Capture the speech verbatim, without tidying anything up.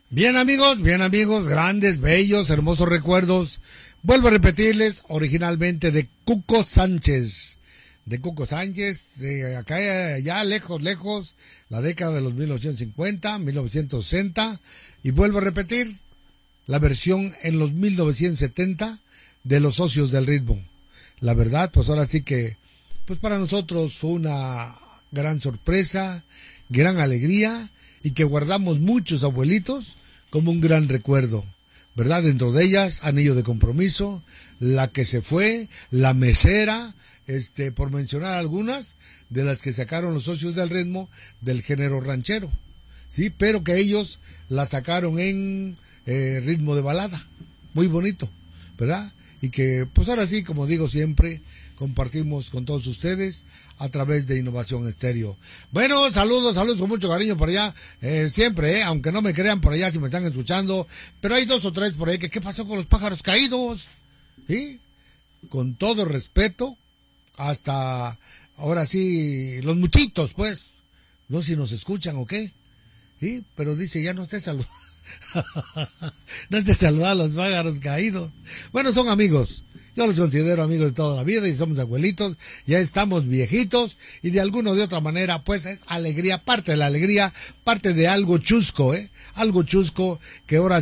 Bien amigos, bien amigos, grandes, bellos, hermosos recuerdos. Vuelvo a repetirles, originalmente de Cuco Sánchez. De Cuco Sánchez, de acá ya lejos, lejos, la década de los mil novecientos cincuenta, mil novecientos sesenta. Y vuelvo a repetir, la versión en los mil novecientos setenta de Los Socios del Ritmo. La verdad, pues ahora sí que, pues para nosotros fue una gran sorpresa, gran alegría, y que guardamos muchos abuelitos como un gran recuerdo, ¿verdad? Dentro de ellas, Anillo de Compromiso, La que se fue, La mesera, este, por mencionar algunas de las que sacaron Los Socios del Ritmo del género ranchero, sí, pero que ellos la sacaron en eh, ritmo de balada, muy bonito, ¿verdad? Y que, pues ahora sí, como digo siempre, compartimos con todos ustedes a través de Innovación Estéreo. Bueno, saludos, saludos con mucho cariño por allá, eh, siempre, eh, aunque no me crean por allá si me están escuchando, pero hay dos o tres por ahí que ¿qué pasó con los pájaros caídos? ¿Sí? Con todo respeto, hasta ahora sí, los muchitos, pues, no sé si nos escuchan o qué, ¿sí? Pero dice, ya no estés saludando. No estés saludando a los pájaros caídos. Bueno, son amigos. Yo los considero amigos de toda la vida y somos abuelitos, ya estamos viejitos y de alguna o de otra manera, pues es alegría, parte de la alegría, parte de algo chusco, ¿eh? Algo chusco que ahora